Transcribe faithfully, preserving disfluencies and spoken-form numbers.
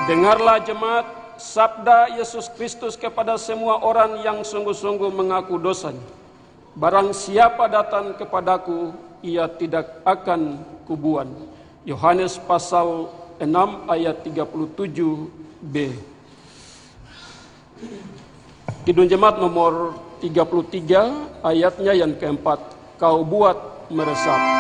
Dengarlah jemaat, sabda Yesus Kristus kepada semua orang yang sungguh-sungguh mengaku dosanya. Barang siapa datang kepadaku, ia tidak akan kubuang. Yohanes pasal enam ayat tiga puluh tujuh b. Kidung Jemaat nomor tiga puluh tiga ayatnya yang keempat. Kau buat meresap.